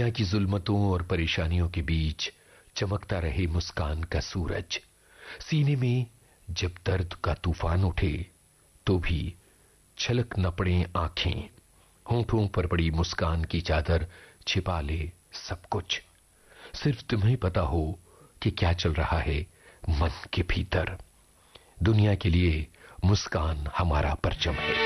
दुनिया की जुल्मतों और परेशानियों के बीच चमकता रहे मुस्कान का सूरज। सीने में जब दर्द का तूफान उठे तो भी छलक न पड़े आंखें। होंठों पर पड़ी मुस्कान की चादर छिपा ले सब कुछ। सिर्फ तुम्हें पता हो कि क्या चल रहा है मन के भीतर। दुनिया के लिए मुस्कान हमारा परचम है।